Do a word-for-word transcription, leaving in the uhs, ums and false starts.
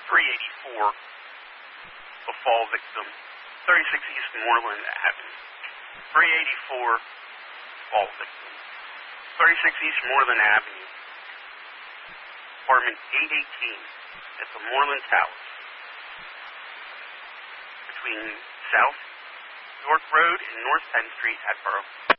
three eighty-four, a fall victim, thirty-six East Moreland Avenue. three eighty-four, fall victim, thirty-six East Moreland Avenue, apartment eight eighteen at the Moreland Towers, between South York Road and North tenth Street, Hatboro.